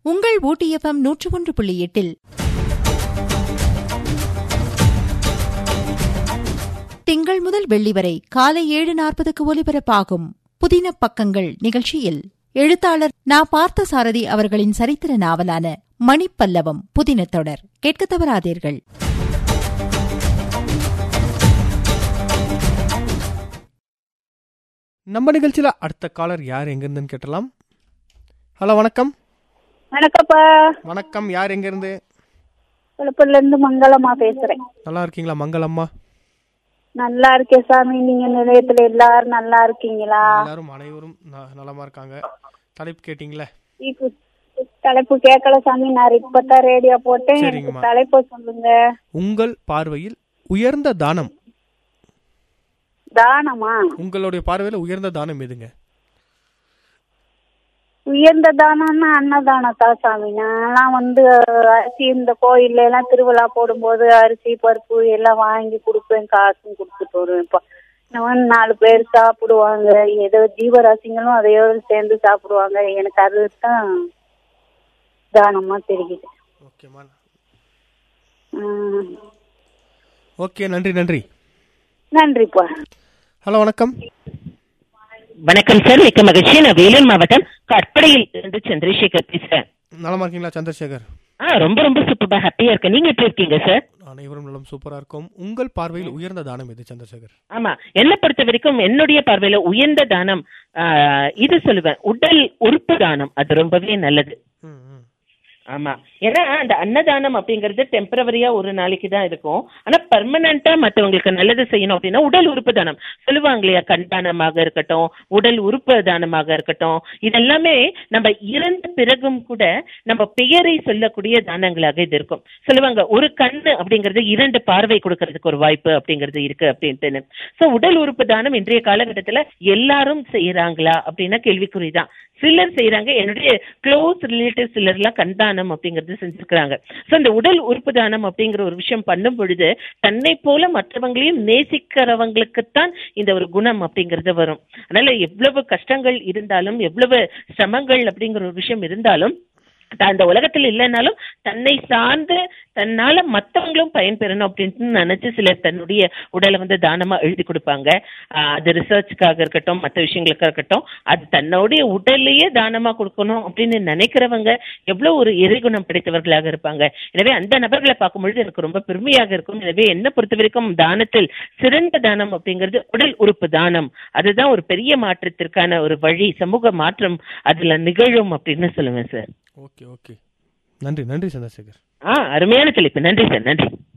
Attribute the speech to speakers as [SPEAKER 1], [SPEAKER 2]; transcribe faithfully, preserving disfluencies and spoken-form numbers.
[SPEAKER 1] உங்கள் ஊட்டி எஃப்எம் நூற்று ஒன்று புள்ளி எட்டில் திங்கள் முதல் வெள்ளி வரை காலை ஏழு நாற்பதுக்கு ஒலிபரப்பாகும் புதின பக்கங்கள் நிகழ்ச்சியில் எழுத்தாளர் நா பார்த்தசாரதி அவர்களின் சரித்திர நாவலான மணிப்பல்லவம் புதின தொடர் கேட்க தவறாதீர்கள்.
[SPEAKER 2] நம்ம நிகழ்ச்சியில அடுத்த காலர் யார் எங்க இருந்துன்னு கேட்டலாம். ஹலோ, வணக்கம்.
[SPEAKER 3] வணக்கம்ப்பா.
[SPEAKER 2] வணக்கம், யார் எங்க இருந்து?
[SPEAKER 3] கொழுப்புல இருந்து மங்களம்மா பேசுறேன்.
[SPEAKER 2] நல்லா இருக்கீங்களா மங்களம்மா?
[SPEAKER 3] நல்லா இருக்கேன் சாமி. நீங்க நிலையத்துல எல்லாரும் நல்லா இருக்கீங்களா?
[SPEAKER 2] எல்லாரும் அனைவரும் நலமா இருக்காங்க. தலைப்பு கேட்டீங்களா?
[SPEAKER 3] தலைப்பு கேட்கல சாமி, நான் இப்பதான் ரேடியோ போட்டேன். தலைப்பு சொல்லுங்க.
[SPEAKER 2] உங்கள் பார்வையில் உயர்ந்த தானம்.
[SPEAKER 3] தானமா?
[SPEAKER 2] உங்களுடைய பார்வையில உயர்ந்த தானம் எதுங்க?
[SPEAKER 3] உயர்ந்த தானம்னா அன்னதானத்தா சாமி. நான் வந்து அரிசி இந்த கோயில்ல எல்லாம் திருவிழா போடும்போது அரிசி பருப்பு எல்லாம் வாங்கி கொடுப்பேன், காசும் கொடுத்துட்டு வருவேன். நாலு பேர் சாப்பிடுவாங்க, ஏதோ ஜீவராசிங்களும் அதையோடு சேர்ந்து சாப்பிடுவாங்க. எனக்கு அதுதான் தானமா தெரியுது.
[SPEAKER 2] ஓகே, நன்றி நன்றி
[SPEAKER 3] நன்றிப்பா.
[SPEAKER 2] ஹலோ, வணக்கம்.
[SPEAKER 4] வணக்கம் சார், மிக்க மகிழ்ச்சி. நான் வேலூர் மாவட்டம் கற்படையில் இருந்து சந்திரசேகர் பேசுறேன்.
[SPEAKER 2] நலமா இருக்கீங்களா சந்திரசேகர்?
[SPEAKER 4] ஆ, ரொம்ப ரொம்ப சூப்பரா ஹாப்பியா இருக்கேன். நீங்க எப்படி இருக்கீங்க சார்?
[SPEAKER 2] அனைவரும் நலம் சூப்பரா இருக்கும். உங்கள் பார்வையில் உயர்ந்த தானம் எது சந்திரசேகர்?
[SPEAKER 4] ஆமா, என்னை பொறுத்த வரைக்கும் என்னுடைய பார்வையில உயர்ந்த தானம் இது சொல்லுவேன், உடல் உறுப்பு தானம். அது ரொம்பவே நல்லது. ஆமா, ஏன்னா அந்த அன்னதானம் அப்படிங்கறது டெம்பரவரியா ஒரு நாளைக்கு தான் இருக்கும். ஆனா பர்மனண்டா மற்றவங்களுக்கு நல்லது செய்யணும் அப்படின்னா உடல் உறுப்பு தானம் சொல்லுவாங்க இல்லையா, கண் தானமாக இருக்கட்டும், உடல் உறுப்பு தானமாக இருக்கட்டும், இதெல்லாமே நம்ம இறந்த பிறகும் கூட நம்ம பெயரை சொல்லக்கூடிய தானங்களாக இது இருக்கும். சொல்லுவாங்க ஒரு கண்ணு அப்படிங்கிறது இரண்டு பார்வை கொடுக்கறதுக்கு ஒரு வாய்ப்பு அப்படிங்கிறது இருக்கு அப்படின்ட்டு. சோ உடல் உறுப்பு தானம் இன்றைய காலகட்டத்துல எல்லாரும் செய்யறாங்களா அப்படின்னா கேள்விக்குறிதான். சிலர் செய்யறாங்க. என்னுடைய க்ளோஸ் ரிலேட்டிவ் சிலர் எல்லாம் கண்தானம் அப்படிங்கறது செஞ்சிருக்கிறாங்க. சோ இந்த உடல் உறுப்பு தானம் அப்படிங்கிற ஒரு விஷயம் பண்ணும் பொழுது தன்னை போல மற்றவங்களையும் நேசிக்கிறவங்களுக்குத்தான் இந்த ஒரு குணம் அப்படிங்கறது வரும். அதனால எவ்வளவு கஷ்டங்கள் இருந்தாலும், எவ்வளவு சிரமங்கள் அப்படிங்கிற ஒரு விஷயம் இருந்தாலும், அந்த உலகத்தில் இல்லைன்னாலும் தன்னை சார்ந்து தன்னால மற்றவங்களும் பயன்பெறணும் அப்படின்ட்டு நினைச்சு சிலர் தன்னுடைய உடலை வந்து தானமா எழுதி கொடுப்பாங்க. அது ரிசர்ச்சுக்காக இருக்கட்டும், மற்ற விஷயங்களுக்காக இருக்கட்டும், அது தன்னுடைய உடலையே தானமா கொடுக்கணும் அப்படின்னு நினைக்கிறவங்க எவ்வளவு ஒரு இறைகுணம் படைத்தவர்களாக இருப்பாங்க. எனவே அந்த நபர்களை பார்க்கும்பொழுது எனக்கு ரொம்ப பெருமையாக இருக்கும். எனவே என்ன பொறுத்த வரைக்கும் தானத்தில் சிறந்த தானம் அப்படிங்கிறது உடல் உறுப்பு தானம். அதுதான் ஒரு பெரிய மாற்றத்திற்கான ஒரு வழி, சமூக மாற்றம் அதுல நிகழும் அப்படின்னு சொல்லுவேன் சார்.
[SPEAKER 2] ஓகே ஓகே, நன்றி நன்றி சந்திரசேகர்.
[SPEAKER 4] ஆ, அருமையான தலைப்பு. நன்றி சார், நன்றி.